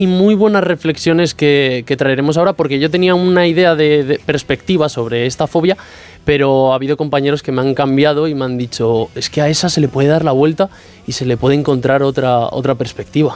Y muy buenas reflexiones que traeremos ahora, porque yo tenía una idea de perspectiva sobre esta fobia, pero ha habido compañeros que me han cambiado y me han dicho, es que a esa se le puede dar la vuelta y se le puede encontrar otra perspectiva.